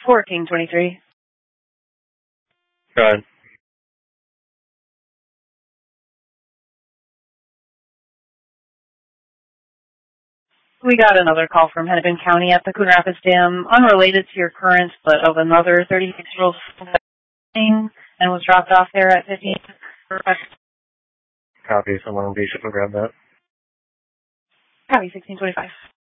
1423. Go ahead. We got another call from Hennepin County at the Coon Rapids Dam, unrelated to your current, but of another 36-year-old and was dropped off there at 15. Copy. Someone will be sure to grab that. Copy, 1625.